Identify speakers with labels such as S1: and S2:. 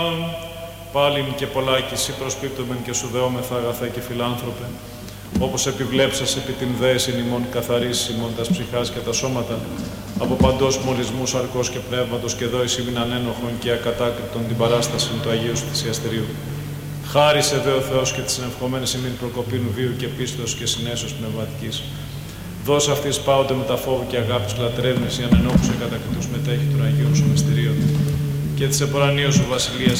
S1: Πάλιν και πολλάκι σύ προσπίπτομεν και σου δεόμεθα αγαθέ και φιλάνθρωπε, όπως επιβλέψας επί την δέεσιν ημών καθαρίσεις ημών τας ψυχάς και τα σώματα, από παντός μολυσμού σαρκός και πνεύματος και δώης ημίν ανένοχον και ακατάκριτον την παράσταση του Αγίου σου θυσιαστηρίου. Χάρισε δε ο Θεός και τις ενευχομένες ημίν προκοπήν βίου και πίστος και συνέσεως πνευματικής. Δώσε αυτής πάοτε με τα φόβου και αγάπης λατρεύνης, η ανενόχουσε κατά κριτούς μετέχει των Αγίων σου μυστηρίων και της επορανίως σου βασιλείας